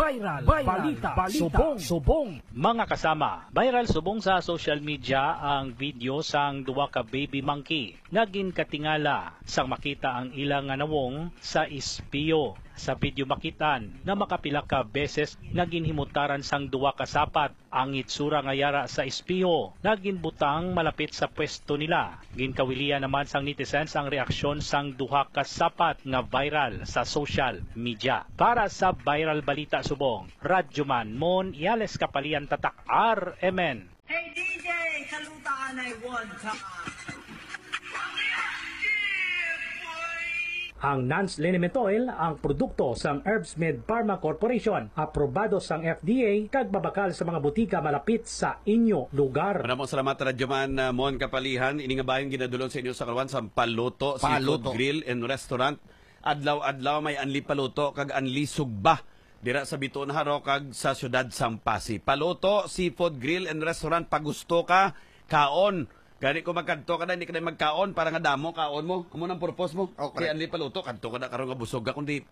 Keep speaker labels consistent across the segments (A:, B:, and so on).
A: Viral. Balita. Subong.
B: Mga kasama, viral subong sa social media ang video sang duwa ka baby monkey. Naging katingala sang makita ang ilang nga nawong sa espiyo. Sa video makitan na makapila ka beses naging himutaran sang duwa ka sapat ang itsura nga yara sa espiyo. Naging butang malapit sa pwesto nila. Ginkawilian naman sang netizens ang reaksyon sang duha ka sapat nga viral sa social media. Para sa viral balita subong, Radyoman Mon Iales Kapalian Tatak RMN.
C: Hey DJ, kalutaan ay one time.
A: Ang Nance Liniment Oil ang produkto sang Herbsmed Pharma Corporation, aprobado sang FDA kag babakal sa mga butika malapit sa inyo lugar.
D: Maraming salamat Radyoman Mon Kapalihan. Ini nga bayan ginadulon sa inyo sa karuan sa Paluto Seafood Grill and Restaurant. Adlaw-adlaw may anli paluto kag anli sugba dira sa Biton Haro kag sa siyudad Sampasi. Paluto Seafood Grill and Restaurant, pagusto ka kaon. Gani ko magkanto ka na, hindi ka na magkaon para nga damo kaon mo. Amo nang purpose mo.
E: Okay.
D: Kaya anli paluto, kanto ka na karon nga busog ka kundi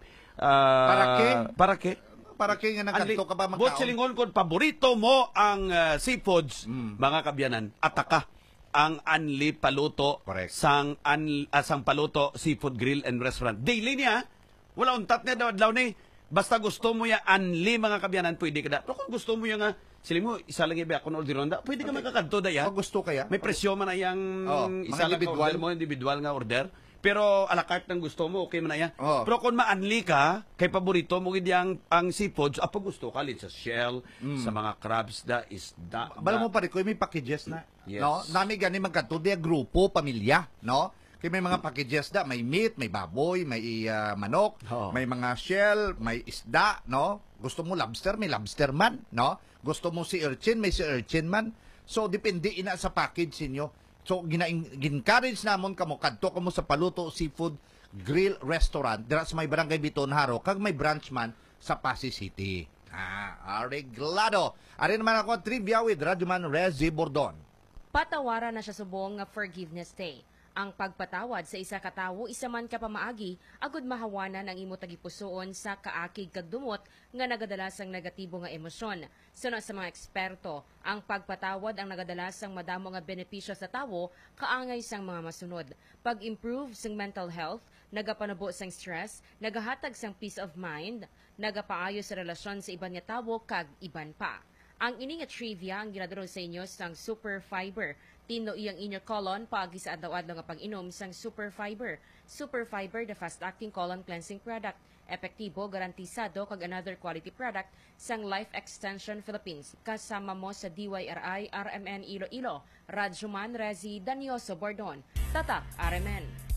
E: Para ke nga nang
D: Anli,
E: kanto ka ba
D: Bot
E: magkaon?
D: silingon kung paborito mo ang seafoods, mga kabyanan, ataka ang Anli Paluto.
E: Correct.
D: Sang Paluto Seafood Grill and Restaurant. Daily niya, wala untat niya daw ni. Basta gusto mo ya Anli, mga kabyanan, pwede ka na. Pero kung gusto mo yung siling mo, isa lang iba ako na orderon da, pwede ka magkakanto da ya.
E: Gusto kaya?
D: May presyo man na yung isa lang
E: individual.
D: order mo, individual nga order. Pero a la carte ng gusto mo, okay man na yan.
E: Oh.
D: Pero kung ma-unli ka, kay paborito mo hindi ang seafoods, pag gusto ka, sa shell, sa mga crabs, isda.
E: Bala mo pa rin ko, may packages na.
D: Yes.
E: No? Nami gani magkanto diya grupo, pamilya, no? Kaya may mga packages da, may meat, may baboy, may manok, may mga shell, may isda, no? Gusto mo lobster, may lobster man, no? Gusto mo si urchin, may si urchin man. So, depende ina sa package ninyo. So, gin-encourage namon kamo, kadto kamo sa Paluto Seafood Grill Restaurant, dira sa may barangay Biton Haro, kag may branch man sa Pasig City. Arreglado. Ari naman ako trivia with Radyoman Rezi Bordon.
F: Patawaran na siya subong nga Forgiveness Day. Ang pagpatawad sa isa ka tawo isa man ka pamaagi agud mahawanan ang imo tagipusoon sa kaakig kag dumot nga nagadalas ang negatibo nga emosyon. Suno sa mga eksperto, ang pagpatawad ang nagadalas ang madamo nga benepisyo sa tawo kaangay sang mga masunod. Pag-improve sang mental health, nagapanubo sang stress, nagahatag sang peace of mind, nagapaayo sa relasyon sa iban nga tawo kag iban pa. Ang ini nga trivia ang ginaduro sa inyo sang Super Fiber. Tino iyang inyo colon paagi sa adlaw-adlaw nga pag-inom sang Super Fiber. Super Fiber, the fast-acting colon cleansing product. Epektibo, garantisado kag another quality product sang Life Extension Philippines. Kasama mo sa DYRI RMN Iloilo, Radyoman Rezi Danioso Bordon. Tatak RMN.